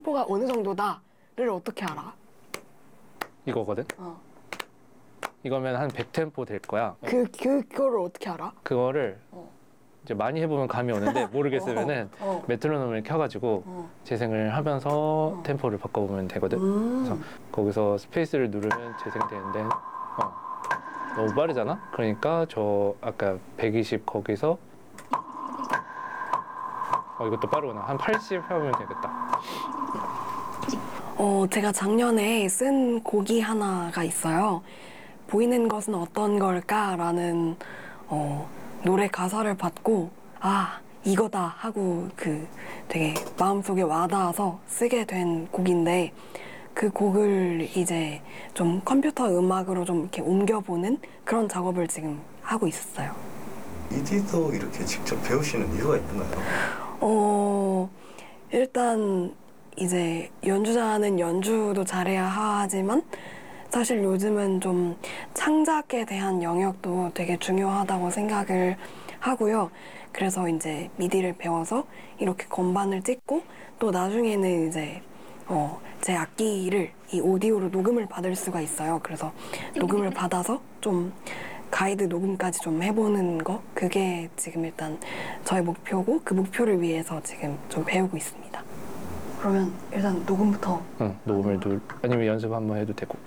템포가 어느 정도다를 어떻게 알아? 이거거든? 이거면 한 100템포 될 거야. 그거를 어떻게 알아? 그거를 이제 많이 해보면 감이 오는데 모르겠으면은 메트로놈을 켜가지고 재생을 하면서 템포를 바꿔보면 되거든. 그래서 거기서 스페이스를 누르면 재생되는데 너무 빠르잖아? 그러니까 저 아까 120 거기서 이것도 빠르구나. 한 80 하면 되겠다. 제가 작년에 쓴 곡이 하나가 있어요. 보이는 것은 어떤 걸까라는 노래 가사를 받고 이거다 하고 되게 마음속에 와닿아서 쓰게 된 곡인데 그 곡을 이제 좀 컴퓨터 음악으로 좀 이렇게 옮겨보는 그런 작업을 지금 하고 있었어요. 미디도 이렇게 직접 배우시는 이유가 있나요? 일단 이제 연주자는 연주도 잘해야 하지만 사실 요즘은 좀 창작에 대한 영역도 되게 중요하다고 생각을 하고요. 그래서 이제 미디를 배워서 이렇게 건반을 찍고 또 나중에는 이제 제 악기를 이 오디오로 녹음을 받을 수가 있어요. 그래서 녹음을 받아서 좀 가이드 녹음까지 좀 해보는 거, 그게 지금 일단 저의 목표고 그 목표를 위해서 지금 좀 배우고 있습니다. 그러면 일단 녹음부터. 녹음을 아니면 연습 한번 해도 되고.